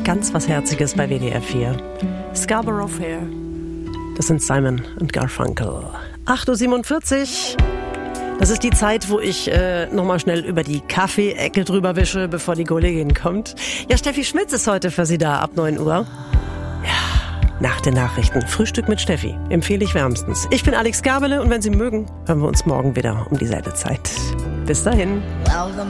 ganz was Herziges bei WDR 4. Scarborough Fair. Das sind Simon und Garfunkel. 8.47 Uhr. Das ist die Zeit, wo ich nochmal schnell über die Kaffeeecke drüber wische, bevor die Kollegin kommt. Ja, Steffi Schmitz ist heute für Sie da ab 9 Uhr. Ja, nach den Nachrichten. Frühstück mit Steffi. Empfehle ich wärmstens. Ich bin Alex Gabele und wenn Sie mögen, hören wir uns morgen wieder um dieselbe Zeit. Bis dahin.